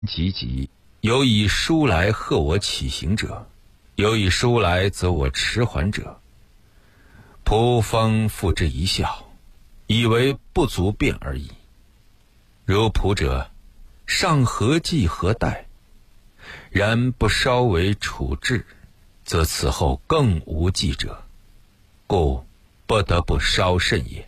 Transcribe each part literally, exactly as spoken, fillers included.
急急，有以书来贺我起行者，有以书来则我迟缓者。仆方付之一笑，以为不足辩而已。如仆者，尚何计何待？然不稍为处置，则此后更无计者，故不得不稍慎也。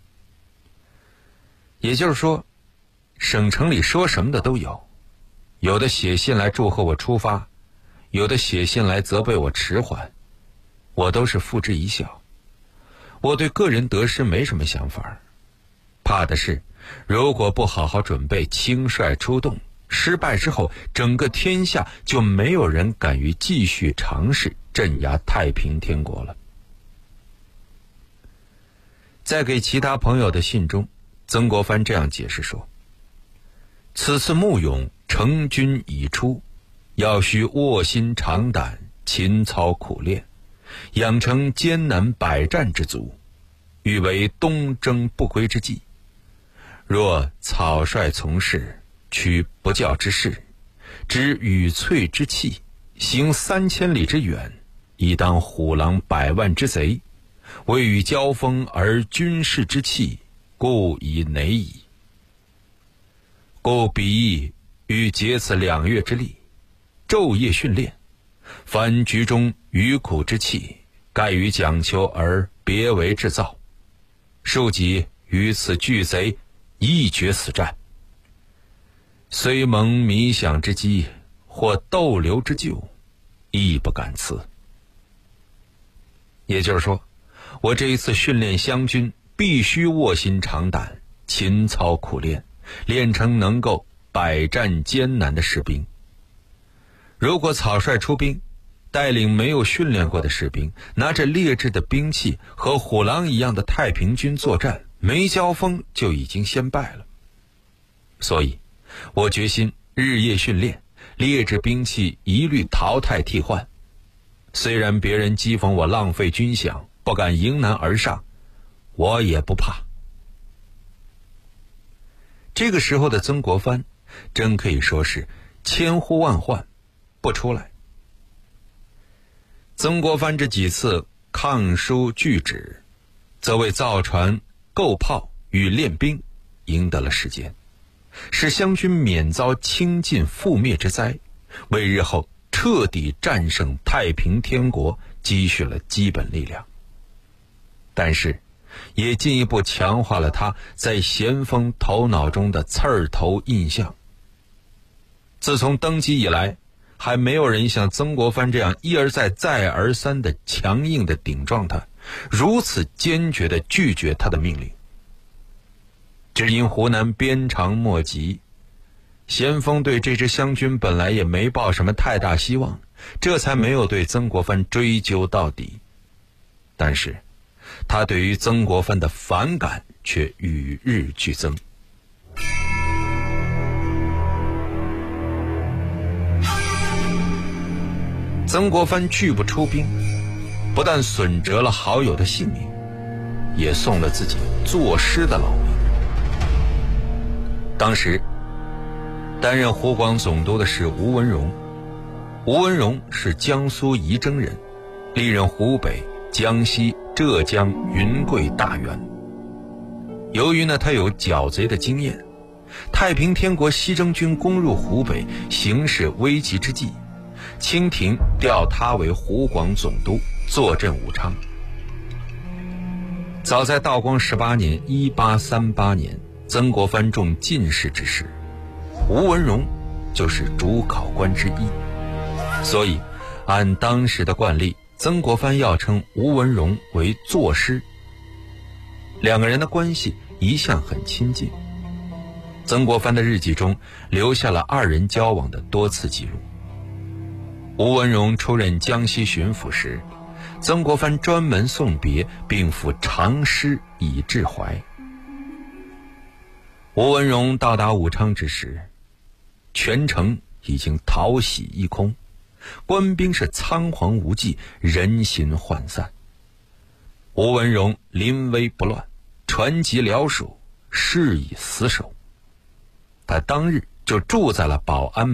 也就是说，省城里说什么的都有，有的写信来祝贺我出发，有的写信来责备我迟缓，我都是付之一笑。我对个人得失没什么想法，怕的是如果不好好准备，轻率出动，失败之后整个天下就没有人敢于继续尝试镇压太平天国了。在给其他朋友的信中，曾国藩这样解释说，此次募勇成军已出，要须卧薪尝胆，勤操苦练，养成艰难百战之足，欲为东征不归之计。若草率从事，取不教之事，知羽翠之气，行三千里之远，以当虎狼百万之贼，为与交锋而军事之气，故以馁矣。故彼亦欲竭此两月之力，昼夜训练，凡局中余苦之气，盖于讲求而别为制造，庶几于此巨贼一决死战。虽蒙弥饷之机，或逗留之救，亦不敢辞。也就是说，我这一次训练湘军必须卧薪尝胆，勤操苦练，练成能够百战艰难的士兵。如果草率出兵，带领没有训练过的士兵，拿着劣质的兵器和虎狼一样的太平军作战，没交锋就已经先败了。所以我决心日夜训练，劣质兵器一律淘汰替换。虽然别人讥讽我浪费军饷，不敢迎难而上，我也不怕。这个时候的曾国藩真可以说是千呼万唤不出来。曾国藩这几次抗书拒旨，则为造船、构炮与练兵赢得了时间，使湘军免遭倾尽覆灭之灾，为日后彻底战胜太平天国积蓄了基本力量。但是也进一步强化了他在咸丰头脑中的刺儿头印象。自从登基以来，还没有人像曾国藩这样一而再再而三的强硬的顶撞他，如此坚决的拒绝他的命令。只因湖南鞭长莫及，咸丰对这支湘军本来也没抱什么太大希望，这才没有对曾国藩追究到底。但是他对于曾国藩的反感却与日俱增。曾国藩拒不出兵，不但损折了好友的性命，也送了自己作诗的老命。当时担任湖广总督的是吴文荣，吴文荣是江苏仪征人，历任湖北、江西、浙江、云贵大员。由于呢他有剿贼的经验，太平天国西征军攻入湖北，形势危急之际，清廷调他为湖广总督，坐镇武昌。早在道光十八年一八三八年，曾国藩中进士之时，吴文荣就是主考官之一，所以按当时的惯例，曾国藩要称吴文荣为作诗。两个人的关系一向很亲近，曾国藩的日记中留下了二人交往的多次记录。吴文荣出任江西巡抚时，曾国藩专门送别，并附长诗以致怀。吴文荣到达武昌之时，全城已经讨喜一空，官兵是仓皇无忌，人心涣散。吴文荣临危不乱，传檄辽属，誓以死守。他当日就住在了保安